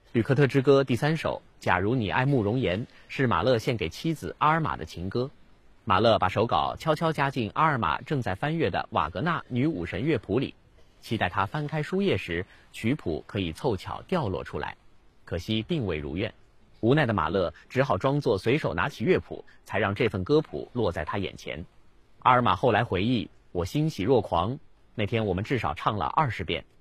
吕克特之歌第3首《假如你爱慕容颜》是马勒献给妻子阿尔玛的情歌。马勒把手稿悄悄加进阿尔玛正在翻阅的瓦格纳女武神乐谱里，期待她翻开书页时，曲谱可以凑巧掉落出来。可惜并未如愿，无奈的马勒只好装作随手拿起乐谱，才让这份歌谱落在他眼前。阿尔玛后来回忆，我欣喜若狂，那天我们至少唱了20遍。